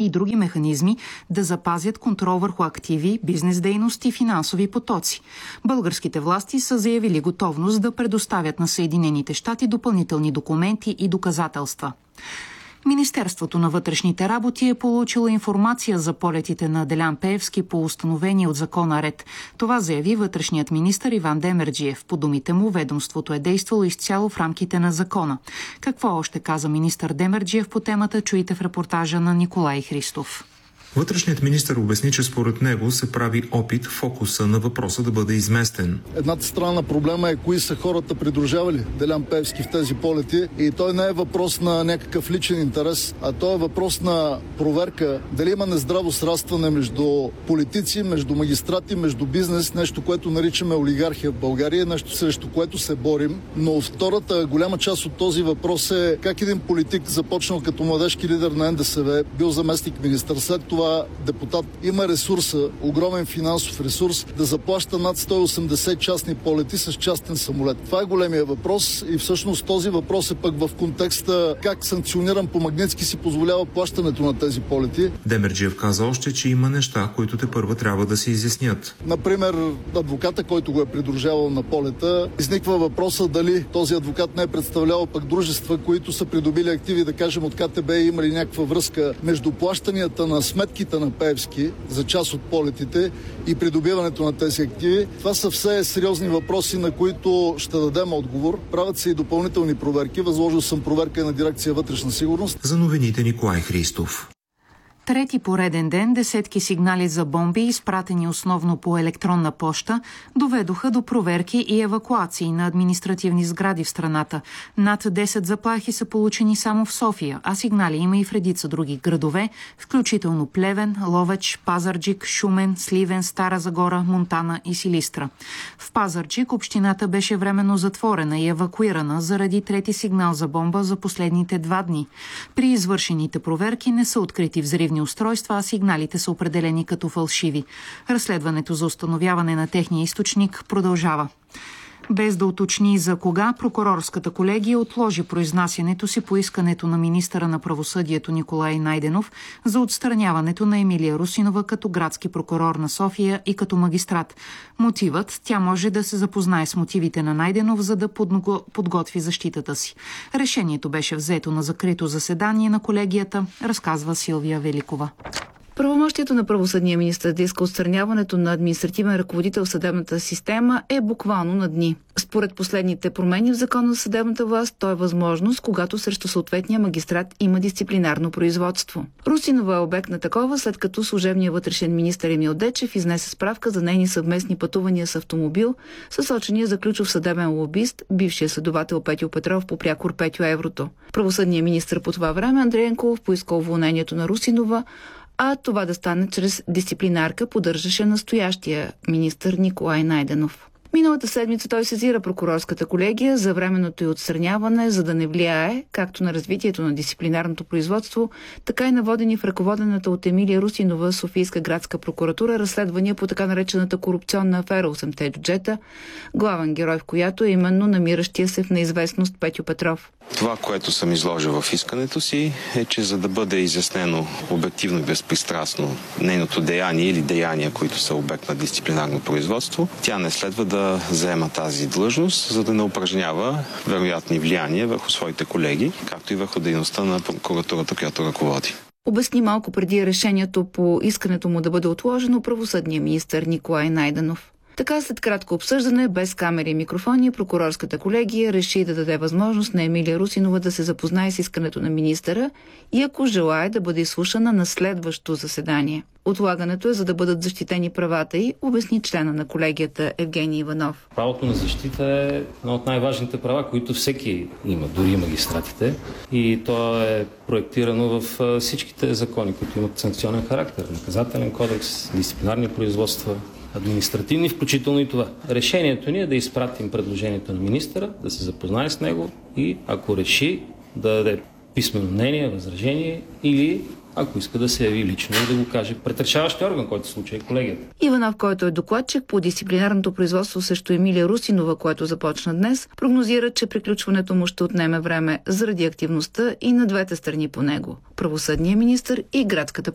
и други механизми да запазят контрол върху активи, бизнес дейност и финансови потоци. Българските власти са заявили готовност да предоставят на Съединените щати допълнителни документи и доказателства. Министерството на вътрешните работи е получило информация за полетите на Делян Пеевски по установения от закона ред. Това заяви вътрешният министър Иван Демерджиев. По думите му, ведомството е действало изцяло в рамките на закона. Какво още каза министър Демерджиев по темата, чуйте в репортажа на Николай Христов. Вътрешният министър обясни, че според него се прави опит фокуса на въпроса да бъде изместен. Едната страна на проблема е кои са хората придружавали Делян Пеевски в тези полети и той не е въпрос на някакъв личен интерес, а той е въпрос на проверка дали има нездраво срастване между политици, между магистрати, между бизнес, нещо, което наричаме олигархия в България, нещо срещу което се борим. Но втората голяма част от този въпрос е как един политик, започнал като младежки лидер на НДСВ, бил заместник министър, след това депутат, има ресурса, огромен финансов ресурс, да заплаща над 180 частни полети с частен самолет. Това е големия въпрос и всъщност този въпрос е пък в контекста как санкциониран по Магнитски си позволява плащането на тези полети. Демерджиев каза още, че има неща, които тепърва трябва да се изяснят. Например, адвоката, който го е придружавал на полета, изниква въпроса дали този адвокат не е представлявал пък дружества, които са придобили активи, да кажем, от КТБ и има ли някаква връзка между плащанията на сметките на Пеевски за част от полетите и придобиването на тези активи. Това са все сериозни въпроси, на които ще дадем отговор. Правят се и допълнителни проверки. Възложил съм проверка и на дирекция вътрешна сигурност. За новините Николай Христов. Трети пореден ден десетки сигнали за бомби, изпратени основно по електронна поща, доведоха до проверки и евакуации на административни сгради в страната. Над 10 заплахи са получени само в София, а сигнали има и в редица други градове, включително Плевен, Ловеч, Пазарджик, Шумен, Сливен, Стара Загора, Монтана и Силистра. В Пазарджик общината беше временно затворена и евакуирана заради трети сигнал за бомба за последните 2 дни. При извършените проверки не са открити взривни устройства, а сигналите са определени като фалшиви. Разследването за установяване на техния източник продължава. Без да уточни за кога, прокурорската колегия отложи произнасянето си по искането на министъра на правосъдието Николай Найденов за отстраняването на Емилия Русинова като градски прокурор на София и като магистрат. Мотивът: тя може да се запознае с мотивите на Найденов, за да подготви защитата си. Решението беше взето на закрито заседание на колегията, разказва Силвия Великова. Правомощието на правосъдния министър да иска отстраняването на административен ръководител в съдебната система е буквално на дни. Според последните промени в закона за съдебната власт, то е възможност, когато срещу съответния магистрат има дисциплинарно производство. Русинова е обект на такова, след като служебният вътрешен министър Емил Дечев изнесе справка за нейни съвместни пътувания с автомобил, съсочения за ключов съдебен лобист, бившия следовател Петьо Петров по прякор Петьо Еврото. Правосъдният министър по това време Андрей Янкулов поиска уволнението на Русинова, а това да стане чрез дисциплинарка, поддържаше настоящия министър Николай Найденов. Миналата седмица той сезира прокурорската колегия за временното й отстраняване, за да не влияе както на развитието на дисциплинарното производство, така и на водени в ръководената от Емилия Русинова Софийска градска прокуратура разследвания по така наречената корупционна афера 8-те джуджета, главен герой в която е именно намиращия се в неизвестност Петьо Петров. Това, което съм изложил в искането си, е, че за да бъде изяснено обективно и безпристрастно нейното деяние или деяния, които са обект на дисциплинарно производство, тя не следва да заема тази длъжност, за да не упражнява вероятни влияния върху своите колеги, както и върху дейността на прокуратурата, която ръководи. Обясни малко преди решението по искането му да бъде отложено правосъдния министър Николай Найденов. Така, след кратко обсъждане, без камери и микрофони, прокурорската колегия реши да даде възможност на Емилия Русинова да се запознае с искането на министъра и, ако желае, да бъде изслушана на следващо заседание. Отлагането е, за да бъдат защитени правата й, обясни члена на колегията Евгений Иванов. Правото на защита е едно от най-важните права, които всеки има, дори и магистратите. И то е проектирано в всичките закони, които имат санкционен характер. Наказателен кодекс, дисциплинарни производства, административни, включително и това. Решението ни е да изпратим предложението на министъра, да се запознае с него и, ако реши, да даде писмено мнение, възражение или, ако иска, да се яви лично и да го каже пред решаващия орган, който в случай е колегията. Иванов, който е докладчик по дисциплинарното производство срещу Емилия Русинова, което започна днес, прогнозира, че приключването му ще отнеме време заради активността и на двете страни по него – правосъдния министър и градската